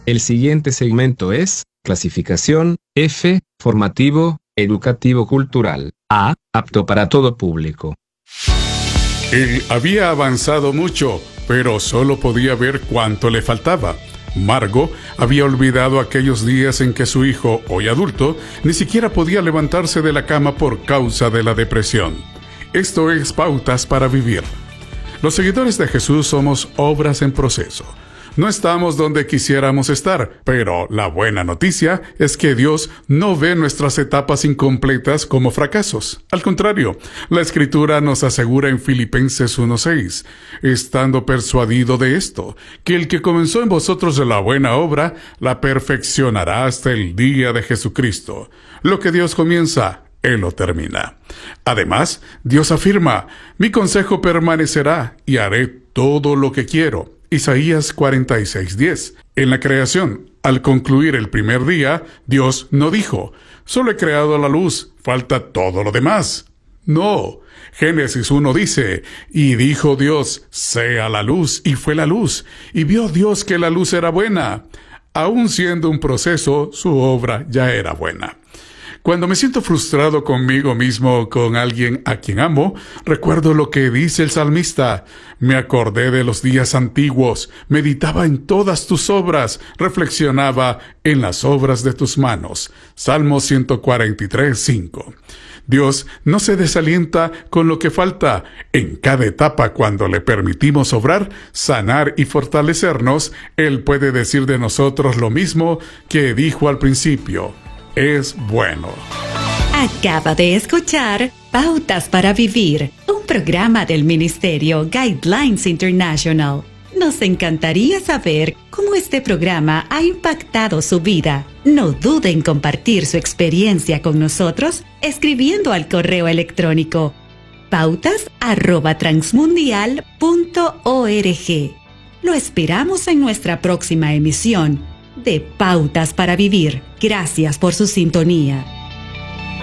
El siguiente segmento es clasificación F, formativo, educativo cultural. A, apto para todo público. Él había avanzado mucho, pero solo podía ver cuánto le faltaba. Margot había olvidado aquellos días en que su hijo, hoy adulto, ni siquiera podía levantarse de la cama por causa de la depresión. Esto es Pautas para Vivir. Los seguidores de Jesús somos obras en proceso. No estamos donde quisiéramos estar, pero la buena noticia es que Dios no ve nuestras etapas incompletas como fracasos. Al contrario, la Escritura nos asegura en Filipenses 1:6, estando persuadido de esto, que el que comenzó en vosotros la buena obra, la perfeccionará hasta el día de Jesucristo. Lo que Dios comienza, Él lo termina. Además, Dios afirma, mi consejo permanecerá y haré todo lo que quiero. Isaías 46:10. En la creación, al concluir el primer día, Dios no dijo, solo he creado la luz, falta todo lo demás. No. Génesis 1 dice, y dijo Dios, sea la luz, y fue la luz, y vio Dios que la luz era buena. Aun siendo un proceso, su obra ya era buena. Cuando me siento frustrado conmigo mismo o con alguien a quien amo, recuerdo lo que dice el salmista. Me acordé de los días antiguos, meditaba en todas tus obras, reflexionaba en las obras de tus manos. Salmo 143:5. Dios no se desalienta con lo que falta. En cada etapa, cuando le permitimos obrar, sanar y fortalecernos, Él puede decir de nosotros lo mismo que dijo al principio. Es bueno. Acaba de escuchar Pautas para Vivir, un programa del Ministerio Guidelines International. Nos encantaría saber cómo este programa ha impactado su vida. No dude en compartir su experiencia con nosotros escribiendo al correo electrónico pautas@transmundial.org. Lo esperamos en nuestra próxima emisión de Pautas para Vivir. Gracias por su sintonía.